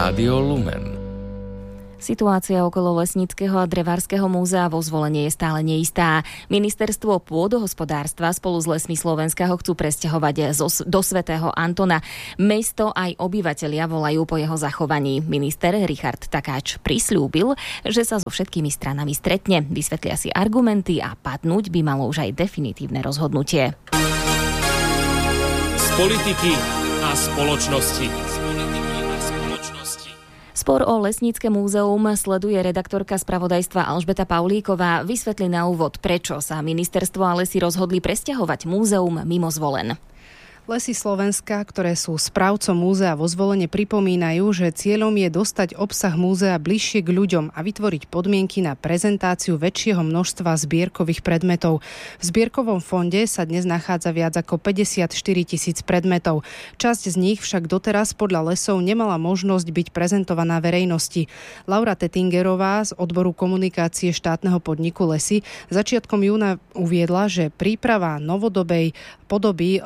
Rádio Lumen. Situácia okolo Lesníckeho a Drevárskeho múzea vo Zvolenie je stále neistá. Ministerstvo pôdohospodárstva spolu s Lesmi Slovenska ho chcú presťahovať do Svätého Antona. Mesto aj obyvatelia volajú po jeho zachovaní. Minister Richard Takáč prisľúbil, že sa so všetkými stranami stretne, vysvetlia si argumenty a padnúť by malo už aj definitívne rozhodnutie. Z politiky a spoločnosti. Spor o Lesnícke múzeum sleduje redaktorka spravodajstva Alžbeta Paulíková. Vysvetlí na úvod, prečo sa ministerstvo a lesy rozhodli presťahovať múzeum mimo Zvolen. Lesy Slovenska, ktoré sú správcom múzea vo Zvolene, pripomínajú, že cieľom je dostať obsah múzea bližšie k ľuďom a vytvoriť podmienky na prezentáciu väčšieho množstva zbierkových predmetov. V zbierkovom fonde sa dnes nachádza viac ako 54 000 predmetov. Časť z nich však doteraz podľa lesov nemala možnosť byť prezentovaná verejnosti. Laura Tettingerová z odboru komunikácie štátneho podniku Lesy začiatkom júna uviedla, že príprava novodobej podoby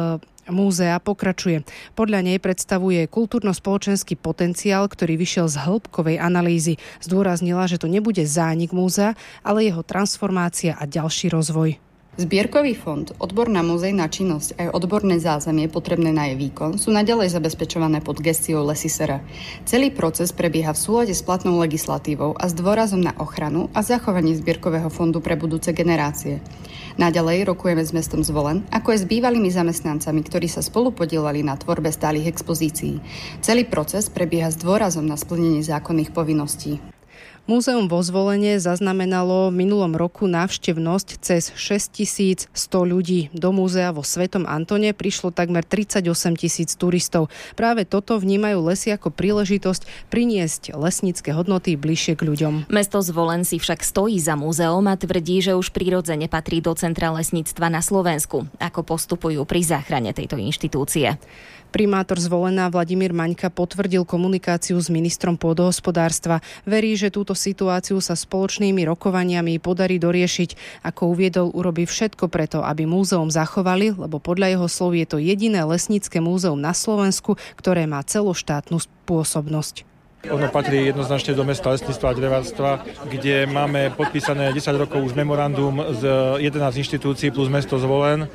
múzea pokračuje. Podľa nej predstavuje kultúrno-spoločenský potenciál, ktorý vyšiel z hĺbkovej analýzy. Zdôraznila, že to nebude zánik múzea, ale jeho transformácia a ďalší rozvoj. Zbierkový fond, odborná muzejná činnosť a odborné zázemie potrebné na jej výkon sú naďalej zabezpečované pod gestiou Lesy SR. Celý proces prebieha v súlade s platnou legislatívou a s dôrazom na ochranu a zachovanie zbierkového fondu pre budúce generácie. Naďalej rokujeme s mestom Zvolen, ako aj s bývalými zamestnancami, ktorí sa spolu podielali na tvorbe stálych expozícií. Celý proces prebieha s dôrazom na splnenie zákonných povinností. Múzeum vo Zvolene zaznamenalo v minulom roku návštevnosť cez 6100 ľudí. Do múzea vo Svätom Antone prišlo takmer 38 000 turistov. Práve toto vnímajú lesy ako príležitosť priniesť lesnícke hodnoty bližšie k ľuďom. Mesto Zvolen si však stojí za múzeum a tvrdí, že už prirodzene patrí do centra lesníctva na Slovensku. Ako postupujú pri záchrane tejto inštitúcie? Primátor Zvolena Vladimír Maňka potvrdil komunikáciu s ministrom pôdohospodárstva. Verí, že túto situáciu sa spoločnými rokovaniami podarí doriešiť. Ako uviedol, urobí všetko preto, aby múzeum zachovali, lebo podľa jeho slov je to jediné lesnícke múzeum na Slovensku, ktoré má celoštátnu pôsobnosť. Ono patrí jednoznačne do mesta lesníctva a drevárstva, kde máme podpísané 10 rokov už memorandum z 11 inštitúcií plus mesto Zvolen,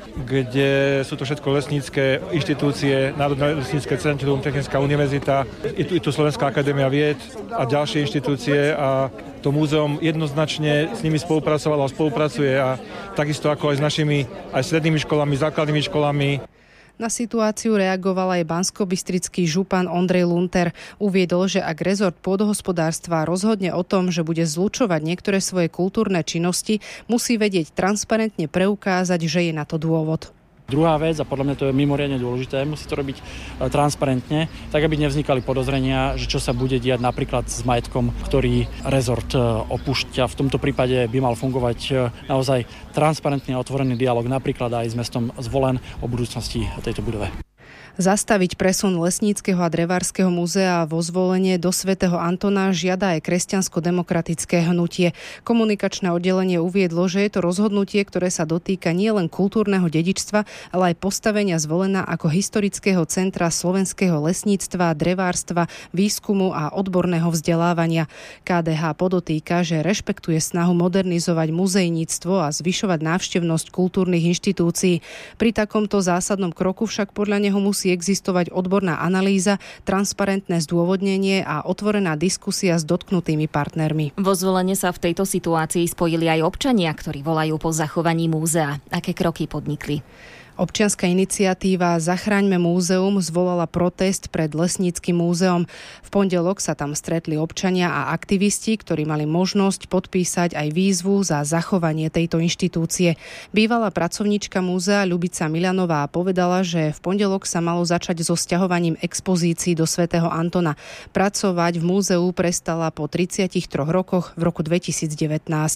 kde sú to všetko lesnícke inštitúcie, Národné lesnícke centrum, Technická univerzita, je tu Slovenská akadémia vied a ďalšie inštitúcie a to múzeum jednoznačne s nimi spolupracovalo a spolupracuje a takisto ako aj s našimi aj strednými školami, základnými školami. Na situáciu reagoval aj banskobystrický župan Ondrej Lunter. Uviedol, že ak rezort pôdohospodárstva rozhodne o tom, že bude zlučovať niektoré svoje kultúrne činnosti, musí vedieť transparentne preukázať, že je na to dôvod. Druhá vec, a podľa mňa to je mimoriadne dôležité, musí to robiť transparentne, tak aby nevznikali podozrenia, že čo sa bude diať napríklad s majetkom, ktorý rezort opúšťa. V tomto prípade by mal fungovať naozaj transparentný a otvorený dialog napríklad aj s mestom Zvolen o budúcnosti tejto budove. Zastaviť presun Lesníckeho a Drevárskeho múzea vo Zvolenie do Svätého Antona žiada aj kresťansko-demokratické hnutie. Komunikačné oddelenie uviedlo, že je to rozhodnutie, ktoré sa dotýka nielen kultúrneho dedičstva, ale aj postavenia Zvolena ako historického centra slovenského lesníctva, drevárstva, výskumu a odborného vzdelávania. KDH podotýka, že rešpektuje snahu modernizovať muzejníctvo a zvyšovať návštevnosť kultúrnych inštitúcií. Pri takomto zásadnom kroku však podľa neho musí existovať odborná analýza, transparentné zdôvodnenie a otvorená diskusia s dotknutými partnermi. Vo Zvolene sa v tejto situácii spojili aj občania, ktorí volajú po zachovaní múzea. Aké kroky podnikli? Občianska iniciatíva Zachráňme múzeum zvolala protest pred Lesníckym múzeom. V pondelok sa tam stretli občania a aktivisti, ktorí mali možnosť podpísať aj výzvu za zachovanie tejto inštitúcie. Bývalá pracovníčka múzea Ľubica Milanová povedala, že v pondelok sa malo začať so sťahovaním expozícií do Svätého Antona. Pracovať v múzeu prestala po 33 rokoch v roku 2019.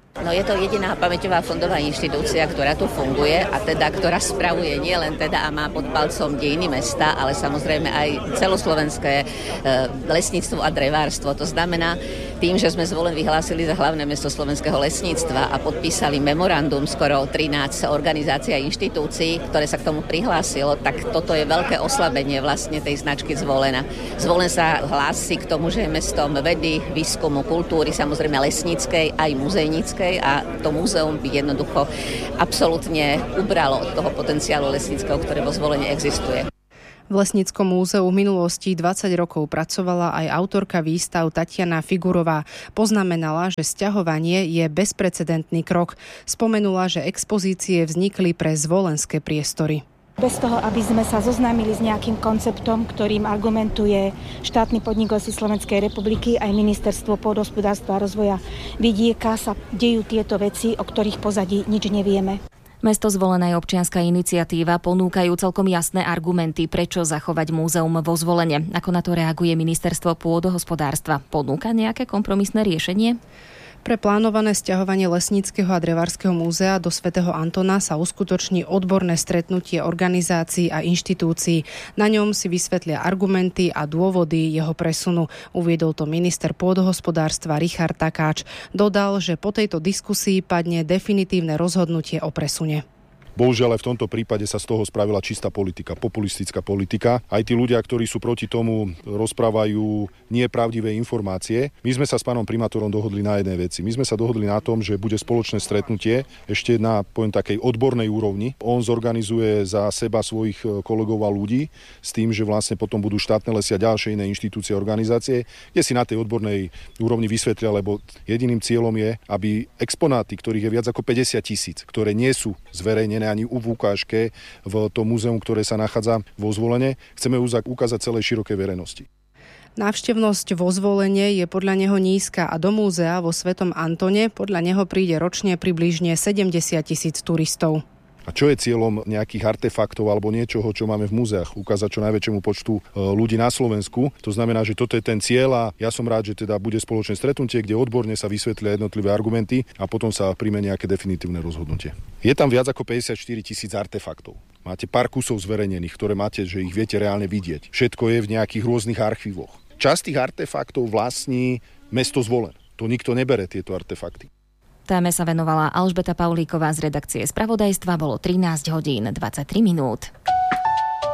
No je to jediná pamäťová fondová inštitúcia, ktorá tu funguje a teda, ktorá spravuje nielen teda a má pod palcom dejiny mesta, ale samozrejme aj celoslovenské lesníctvo a drevárstvo. To znamená, tým, že sme Zvolen vyhlásili za hlavné mesto slovenského lesníctva a podpísali memorandum skoro 13 organizácií a inštitúcií, ktoré sa k tomu prihlásilo, tak toto je veľké oslabenie vlastne tej značky Zvolena. Zvolen sa hlási k tomu, že je mestom vedy, výskumu, kultúry, samozrejme lesníckej aj muzejníckej, a to múzeum by jednoducho absolútne ubralo od toho potenciálu lesníckeho, ktoré vo Zvolene existuje. V Lesníckom múzeu v minulosti 20 rokov pracovala aj autorka výstav Tatiana Figurová. Poznamenala, že sťahovanie je bezprecedentný krok. Spomenula, že expozície vznikli pre zvolenské priestory. Bez toho, aby sme sa zoznámili s nejakým konceptom, ktorým argumentuje štátny podnik Lesy Slovenskej republiky, aj Ministerstvo pôdohospodárstva a rozvoja vidieka, sa dejú tieto veci, o ktorých pozadí nič nevieme. Mesto Zvolená je občianska iniciatíva, ponúkajú celkom jasné argumenty, prečo zachovať múzeum vo Zvolene. Ako na to reaguje Ministerstvo pôdohospodárstva? Ponúka nejaké kompromisné riešenie? Pre plánované sťahovanie Lesníckeho a Drevárskeho múzea do svätého Antona sa uskutoční odborné stretnutie organizácií a inštitúcií. Na ňom si vysvetlia argumenty a dôvody jeho presunu. Uviedol to minister pôdohospodárstva Richard Takáč. Dodal, že po tejto diskusii padne definitívne rozhodnutie o presune. Bohužiaľ aj v tomto prípade sa z toho spravila čistá politika, populistická politika. Aj tí ľudia, ktorí sú proti tomu, rozprávajú nepravdivé informácie. My sme sa s pánom primátorom dohodli na jednej veci. My sme sa dohodli na tom, že bude spoločné stretnutie ešte na, poviem, takej odbornej úrovni. On zorganizuje za seba svojich kolegov a ľudí s tým, že vlastne potom budú štátne lesy a ďalšie iné inštitúcie, organizácie, kde si na tej odbornej úrovni vysvetlia, lebo jediným cieľom je, aby exponáty, ktorých je viac ako 50 000, ktoré nie sú zverejnené ani v ukážke v tom múzeum, ktoré sa nachádza vo Zvolene, chceme ukázať celej širokej verejnosti. Návštevnosť vo Zvolene je podľa neho nízka a do múzea vo Svetom Antone podľa neho príde ročne približne 70 000 turistov. A čo je cieľom nejakých artefaktov alebo niečoho, čo máme v múzeách? Ukázať čo najväčšiemu počtu ľudí na Slovensku. To znamená, že toto je ten cieľ a ja som rád, že teda bude spoločné stretnutie, kde odborne sa vysvetlia jednotlivé argumenty a potom sa príjme nejaké definitívne rozhodnutie. Je tam viac ako 54 000 artefaktov. Máte pár kusov zverejnených, ktoré máte, že ich viete reálne vidieť. Všetko je v nejakých rôznych archívoch. Časť tých artefaktov vlastní mesto Zvolen. To nikto nebere, tieto artefakty. Téme sa venovala Alžbeta Paulíková z redakcie Spravodajstva. Bolo 13 hodín 23 minút.